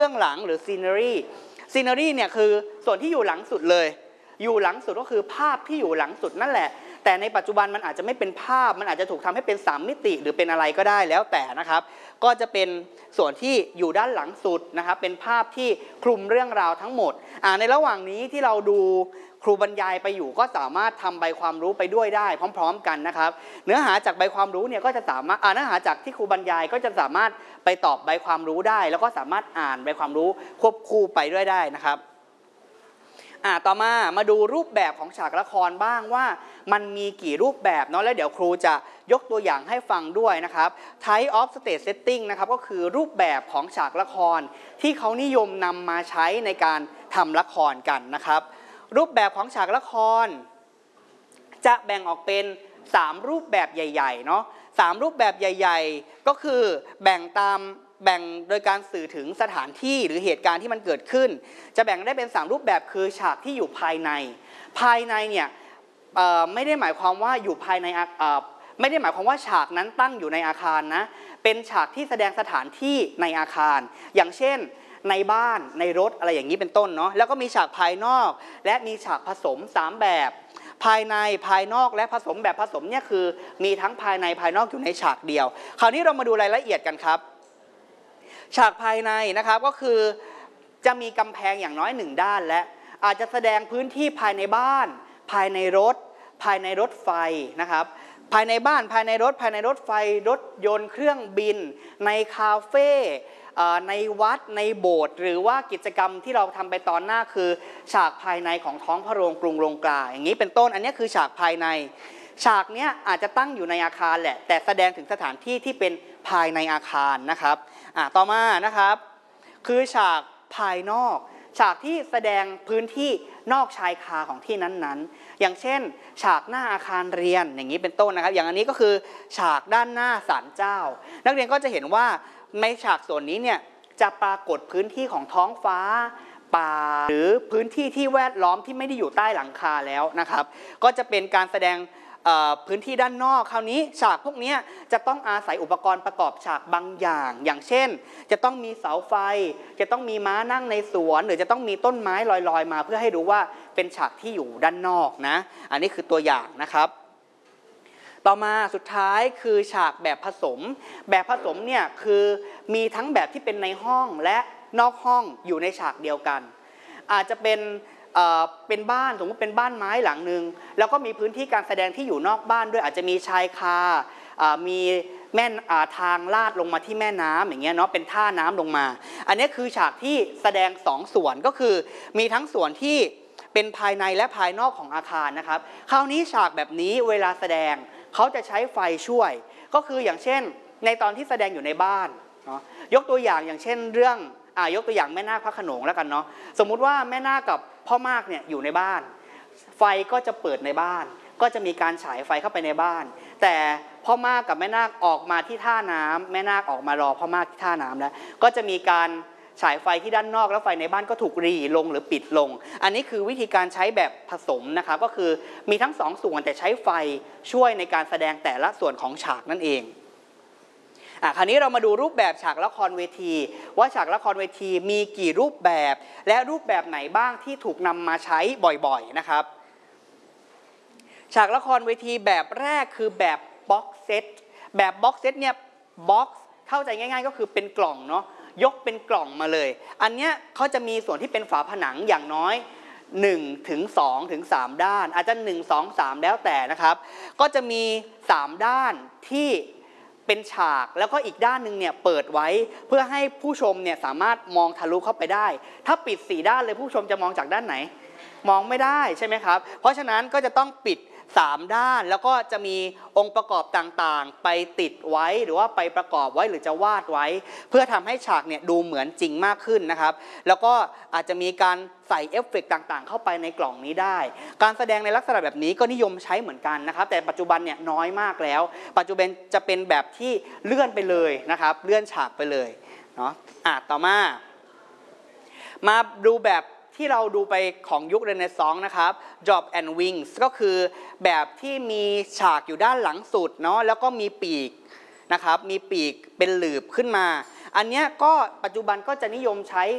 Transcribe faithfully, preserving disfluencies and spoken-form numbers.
เบื้องหลังหรือ scenery scenery เนี่ยคือส่วนที่อยู่หลังสุดเลยอยู่หลังสุดก็คือภาพที่อยู่หลังสุดนั่นแหละแต่ในปัจจุบันมันอาจจะไม่เป็นภาพมันอาจจะถูกทำให้เป็นสามมิติหรือเป็นอะไรก็ได้แล้วแต่นะครับก็จะเป็นส่วนที่อยู่ด้านหลังสุดนะครับเป็นภาพที่คลุมเรื่องราวทั้งหมดในระหว่างนี้ที่เราดูครูบรรยายไปอยู่ก็สามารถทำใบความรู้ไปด้วยได้พร้อมๆกันนะครับเนื้อหาจากใบความรู้เนี่ยก็จะสามารถเนื้อหาจากที่ครูบรรยายก็จะสามารถไปตอบใบความรู้ได้แล้วก็สามารถอ่านใบความรู้ควบคู่ไปด้วยได้นะครับอ่าต่อมามาดูรูปแบบของฉากละครบ้างว่ามันมีกี่รูปแบบเนาะแล้วเดี๋ยวครูจะยกตัวอย่างให้ฟังด้วยนะครับ Type of Stage Setting นะครับก็คือรูปแบบของฉากละครที่เขานิยมนำมาใช้ในการทำละครกันนะครับรูปแบบของฉากละครจะแบ่งออกเป็นสามรูปแบบใหญ่ๆเนาะสามรูปแบบใหญ่ๆก็คือแบ่งตามแบ่งโดยการสื่อถึงสถานที่หรือเหตุการณ์ที่มันเกิดขึ้นจะแบ่งได้เป็นสามรูปแบบคือฉากที่อยู่ภายในภายในเนี่ยไม่ได้หมายความว่าอยู่ภายในไม่ได้หมายความว่าฉากนั้นตั้งอยู่ในอาคารนะเป็นฉากที่แสดงสถานที่ในอาคารอย่างเช่นในบ้านในรถอะไรอย่างนี้เป็นต้นเนาะแล้วก็มีฉากภายนอกและมีฉากผสมสามแบบภายในภายนอกและผสมแบบผสมเนี่ยคือมีทั้งภายในภายนอกอยู่ในฉากเดียวคราวนี้เรามาดูรายละเอียดกันครับฉากภายในนะครับก็คือจะมีกำแพงอย่างน้อยหนึ่งด้านและอาจจะแสดงพื้นที่ภายในบ้านภายในรถภายในรถไฟนะครับภายในบ้านภายในรถภายในรถไฟรถยนต์เครื่องบินในคาเฟ่ในวัดในโบสถ์หรือว่ากิจกรรมที่เราทำไปตอนหน้าคือฉากภายในของท้องพระโรงกรุงลงกาอย่างนี้เป็นต้นอันนี้คือฉากภายในฉากนี้อาจจะตั้งอยู่ในอาคารแหละแต่แสดงถึงสถานที่ที่เป็นภายในอาคารนะครับอ่ะต่อมานะครับคือฉากภายนอกฉากที่แสดงพื้นที่นอกชายคาของที่นั้นๆอย่างเช่นฉากหน้าอาคารเรียนอย่างนี้เป็นต้นนะครับอย่างอันนี้ก็คือฉากด้านหน้าศาลเจ้านักเรียนก็จะเห็นว่าในฉากส่วนนี้เนี่ยจะปรากฏพื้นที่ของท้องฟ้าป่าหรือพื้นที่ที่แวดล้อมที่ไม่ได้อยู่ใต้หลังคาแล้วนะครับก็จะเป็นการแสดงพื้นที่ด้านนอกคราวนี้ฉากพวกนี้จะต้องอาศัยอุปกรณ์ประกอบฉากบางอย่างอย่างเช่นจะต้องมีเสาไฟจะต้องมีม้านั่งในสวนหรือจะต้องมีต้นไม้ลอยๆมาเพื่อให้รู้ว่าเป็นฉากที่อยู่ด้านนอกนะอันนี้คือตัวอย่างนะครับต่อมาสุดท้ายคือฉากแบบผสมแบบผสมเนี่ยคือมีทั้งแบบที่เป็นในห้องและนอกห้องอยู่ในฉากเดียวกันอาจจะเป็นเอ่อเป็นบ้านสมมติเป็นบ้านไม้หลังนึงแล้วก็มีพื้นที่การแสดงที่อยู่นอกบ้านด้วยอาจจะมีชายคามีแม่ทางลาดลงมาที่แม่น้ำอย่างเงี้ยเนาะเป็นท่าน้ำลงมาอันนี้คือฉากที่แสดงสองส่วนก็คือมีทั้งส่วนที่เป็นภายในและภายนอกของอาคารนะครับคราวนี้ฉากแบบนี้เวลาแสดงเขาจะใช้ไฟช่วยก็คืออย่างเช่นในตอนที่แสดงอยู่ในบ้านเนาะยกตัวอย่างอย่างเช่นเรื่องอ่ายกตัวอย่างแม่นาคพระโขนงแล้วกันเนาะสมมุติว่าแม่นาคกับพ่อมากเนี่ยอยู่ในบ้านไฟก็จะเปิดในบ้านก็จะมีการฉายไฟเข้าไปในบ้านแต่พ่อมากกับแม่นาคออกมาที่ท่าน้ำแม่นาคออกมารอพ่อมากที่ท่าน้ำแล้วก็จะมีการฉายไฟที่ด้านนอกแล้วไฟในบ้านก็ถูกหรี่ลงหรือปิดลงอันนี้คือวิธีการใช้แบบผสมนะครับก็คือมีทั้งสองส่วนแต่ใช้ไฟช่วยในการแสดงแต่ละส่วนของฉากนั่นเองอ่ะคราวนี้เรามาดูรูปแบบฉากละครเวทีว่าฉากละครเวทีมีกี่รูปแบบและรูปแบบไหนบ้างที่ถูกนำมาใช้บ่อยๆนะครับฉากละครเวทีแบบแรกคือแบบบ็อกเซตแบบบ็อกเซตเนี่ยบ็อกซ์เข้าใจง่ายๆก็คือเป็นกล่องเนาะยกเป็นกล่องมาเลยอันเนี้ยเขาจะมีส่วนที่เป็นฝาผนังอย่างน้อยหนึ่งถึงสองถึงสามด้านอาจจะหนึ่ง สอง สามแล้วแต่นะครับก็จะมีสามด้านที่เป็นฉากแล้วก็อีกด้านหนึ่งเนี่ยเปิดไว้เพื่อให้ผู้ชมเนี่ยสามารถมองทะลุเข้าไปได้ถ้าปิดสี่ด้านเลยผู้ชมจะมองจากด้านไหนมองไม่ได้ใช่ไหมครับเพราะฉะนั้นก็จะต้องปิดสามด้านแล้วก็จะมีองค์ประกอบต่างๆไปติดไว้หรือว่าไปประกอบไว้หรือจะวาดไว้เพื่อทำให้ฉากเนี่ยดูเหมือนจริงมากขึ้นนะครับแล้วก็อาจจะมีการใส่เอฟเฟกต์ต่างๆเข้าไปในกล่องนี้ได้การแสดงในลักษณะแบบนี้ก็นิยมใช้เหมือนกันนะครับแต่ปัจจุบันเนี่ยน้อยมากแล้วปัจจุบันจะเป็นแบบที่เลื่อนไปเลยนะครับเลื่อนฉากไปเลยเนาะอ่ะต่อมามาดูแบบที่เราดูไปของยุคเรเนซองส์นะครับ Drop and Wings ก็คือแบบที่มีฉากอยู่ด้านหลังสุดเนาะแล้วก็มีปีกนะครับมีปีกเป็นหลืบขึ้นมาอันนี้ก็ปัจจุบันก็จะนิยมใช้